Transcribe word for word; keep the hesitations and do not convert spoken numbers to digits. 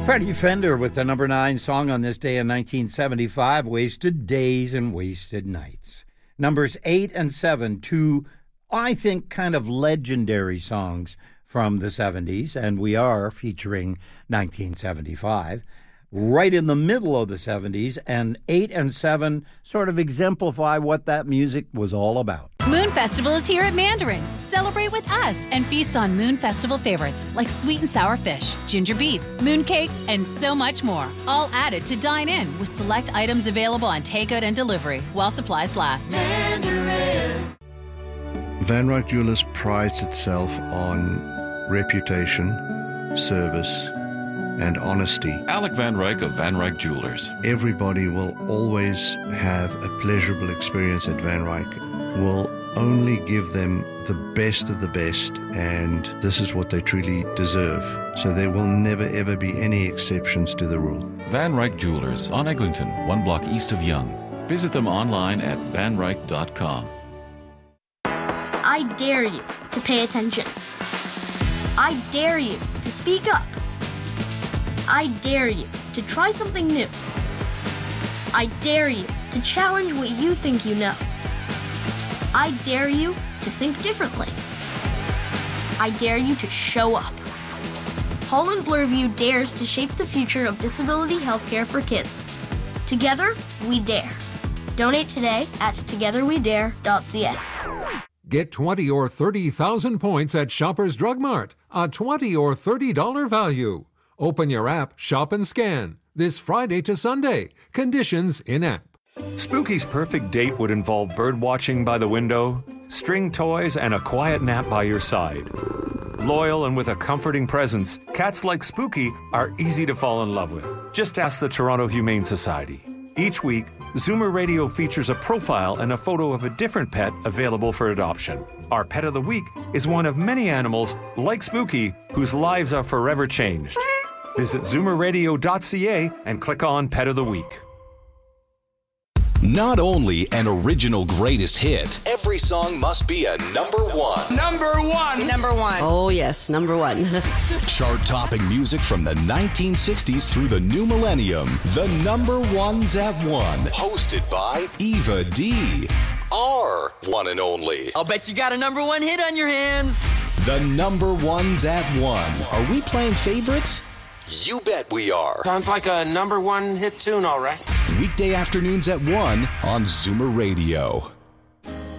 Freddie Fender with the number nine song on this day in nineteen seventy-five, Wasted Days and Wasted Nights. Numbers eight and seven, two, I think, kind of legendary songs from the seventies, and we are featuring nineteen seventy-five. Right in the middle of the seventies, and eight and seven sort of exemplify what that music was all about. Moon Festival is here at Mandarin. Celebrate with us and feast on Moon Festival favorites like sweet and sour fish, ginger beef, moon cakes, and so much more. All added to dine in with select items available on takeout and delivery while supplies last. Mandarin. Van Ryck Jewelers prides itself on reputation, service, and honesty. Alec Van Ryck of Van Ryck Jewelers. Everybody will always have a pleasurable experience at Van Ryck. We'll only give them the best of the best, and this is what they truly deserve. So there will never ever be any exceptions to the rule. Van Ryck Jewelers on Eglinton, one block east of Yonge. Visit them online at van ryck dot com. I dare you to pay attention. I dare you to speak up. I dare you to try something new. I dare you to challenge what you think you know. I dare you to think differently. I dare you to show up. Holland Bloorview dares to shape the future of disability healthcare for kids. Together, we dare. Donate today at together we dare dot c a. Get twenty or thirty thousand points at Shoppers Drug Mart. A twenty or thirty dollars value. Open your app, shop and scan. This Friday to Sunday. Conditions in-app. Spooky's perfect date would involve bird watching by the window, string toys, and a quiet nap by your side. Loyal and with a comforting presence, cats like Spooky are easy to fall in love with. Just ask the Toronto Humane Society. Each week, Zoomer Radio features a profile and a photo of a different pet available for adoption. Our Pet of the Week is one of many animals, like Spooky, whose lives are forever changed. Visit zoomer radio dot c a and click on Pet of the Week. Not only an original greatest hit, every song must be a number one. Number one. Number one. Oh, yes, number one. Chart-topping music from the nineteen sixties through the new millennium. The number ones at one. Hosted by Eva D. Our one and only. I'll bet you got a number one hit on your hands. The number ones at one. Are we playing favorites? You bet we are. Sounds like a number one hit tune, all right. Weekday afternoons at one on Zoomer Radio.